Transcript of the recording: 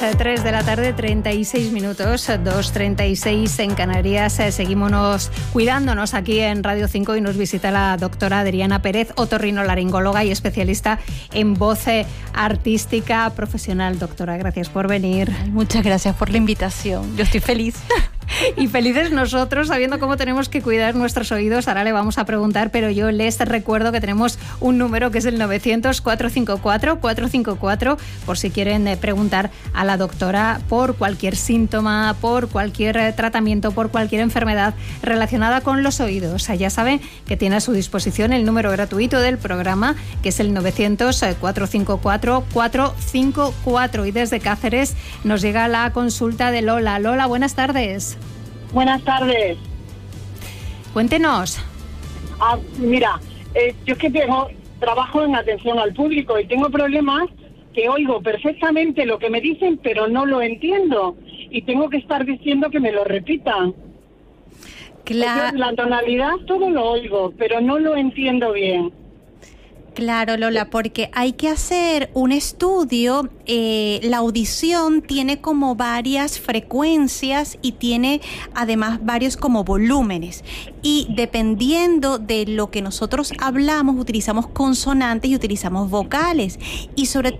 3 de la tarde, 36 minutos, 2:36 en Canarias. Seguimos cuidándonos aquí en Radio 5 y nos visita la doctora Adriana Pérez, otorrinolaringóloga y especialista en voz artística profesional. Doctora, gracias por venir. Muchas gracias por la invitación. Yo estoy feliz. Y felices nosotros, sabiendo cómo tenemos que cuidar nuestros oídos. Ahora le vamos a preguntar, pero yo les recuerdo que tenemos un número que es el 900-454-454, por si quieren preguntar a la doctora por cualquier síntoma, por cualquier tratamiento, por cualquier enfermedad relacionada con los oídos. Ya saben que tiene a su disposición el número gratuito del programa, que es el 900-454-454. Y desde Cáceres nos llega la consulta de Lola. Lola, buenas tardes. Buenas tardes. Cuéntenos. Mira, yo es que trabajo en atención al público y tengo problemas que oigo perfectamente lo que me dicen, pero no lo entiendo. Y tengo que estar diciendo que me lo repitan. Claro. La tonalidad todo lo oigo, pero no lo entiendo bien. Claro, Lola, porque hay que hacer un estudio. La audición tiene como varias frecuencias y tiene además varios como volúmenes. Y dependiendo de lo que nosotros hablamos, utilizamos consonantes y utilizamos vocales. Y sobre